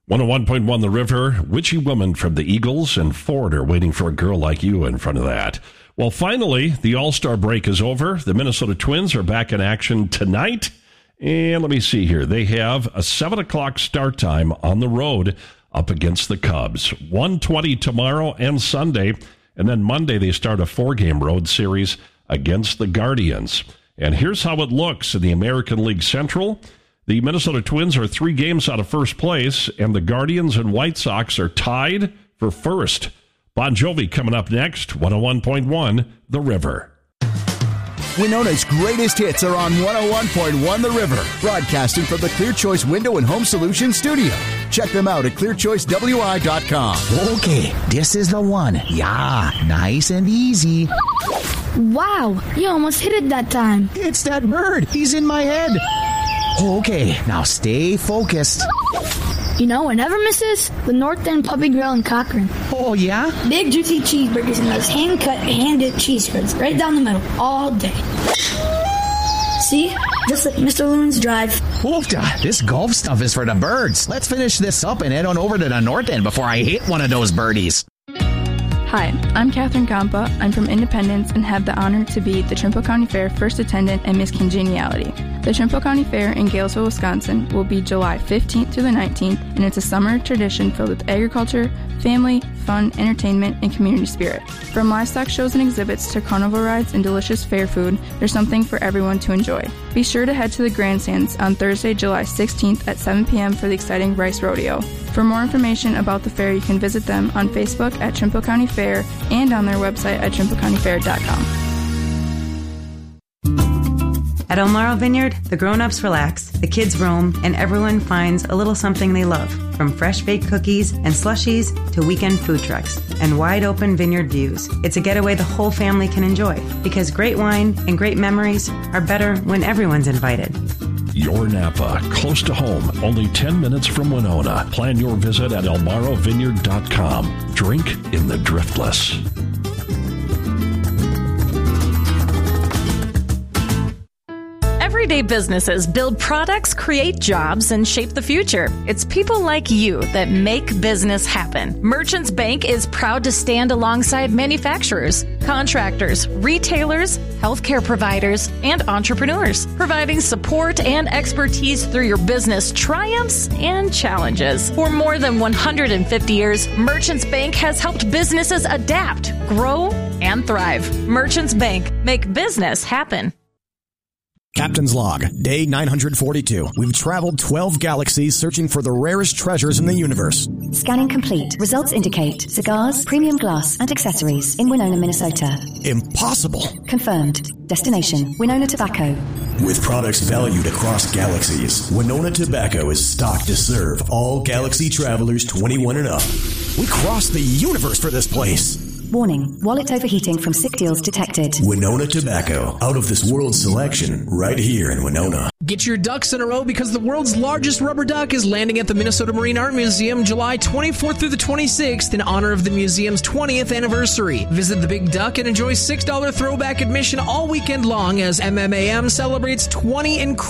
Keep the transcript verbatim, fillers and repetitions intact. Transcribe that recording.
one oh one point one The River, Witchy Woman from the Eagles, and Ford are waiting for a girl like you in front of that. Well, finally, the All-Star break is over. The Minnesota Twins are back in action tonight. And let me see here. They have a seven o'clock start time on the road up against the Cubs. one twenty tomorrow and Sunday. And then Monday they start a four-game road series against the Guardians. And here's how it looks in the American League Central. The Minnesota Twins are three games out of first place, and the Guardians and White Sox are tied for first. Bon Jovi coming up next, one oh one point one The River. Winona's greatest hits are on one oh one point one The River, broadcasting from the Clear Choice Window and Home Solutions studio. Check them out at clear choice w i dot com. Okay, this is the one. Yeah, nice and easy. Wow, you almost hit it that time. It's that bird. He's in my head. Okay, now stay focused. You know what never misses? The North End Puppy Grill in Cochrane. Oh, yeah? Big, juicy cheeseburgers and those hand-cut, hand-dipped cheese spreads right down the middle all day. See? Just like Mister Loon's Drive. Oofda, this golf stuff is for the birds. Let's finish this up and head on over to the North End before I hit one of those birdies. Hi, I'm Catherine Campa. I'm from Independence and have the honor to be the Trimble County Fair first attendant and Miss Congeniality. The Trimble County Fair in Galesville, Wisconsin will be July fifteenth through the nineteenth, and it's a summer tradition filled with agriculture, family, fun, entertainment, and community spirit. From livestock shows and exhibits to carnival rides and delicious fair food, there's something for everyone to enjoy. Be sure to head to the grandstands on Thursday, July sixteenth at seven p.m. for the exciting Rice Rodeo. For more information about the fair, you can visit them on Facebook at Trimble County Fair and on their website at trimble county fair dot com. At El Maro Vineyard, the grown-ups relax, the kids roam, and everyone finds a little something they love, from fresh-baked cookies and slushies to weekend food trucks and wide-open vineyard views. It's a getaway the whole family can enjoy, because great wine and great memories are better when everyone's invited. Your Napa, close to home, only ten minutes from Winona. Plan your visit at el maro vineyard dot com. Drink in the Driftless. Everyday businesses build products, create jobs, and shape the future. It's people like you that make business happen. Merchants Bank is proud to stand alongside manufacturers, contractors, retailers, healthcare providers, and entrepreneurs, providing support and expertise through your business triumphs and challenges. For more than one hundred fifty years, Merchants Bank has helped businesses adapt, grow, and thrive. Merchants Bank, make business happen. Captain's Log, Day nine hundred forty-two. We've traveled twelve galaxies searching for the rarest treasures in the universe. Scanning complete. Results indicate cigars, premium glass, and accessories in Winona, Minnesota. Impossible. Confirmed. Destination, Winona Tobacco. With products valued across galaxies, Winona Tobacco is stocked to serve all galaxy travelers twenty-one and up. We crossed the universe for this place. Warning, wallet overheating from sick deals detected. Winona Tobacco, out of this world selection, right here in Winona. Get your ducks in a row because the world's largest rubber duck is landing at the Minnesota Marine Art Museum July twenty-fourth through the twenty-sixth in honor of the museum's twentieth anniversary. Visit the Big Duck and enjoy six dollars throwback admission all weekend long as M M A M celebrates twenty incredible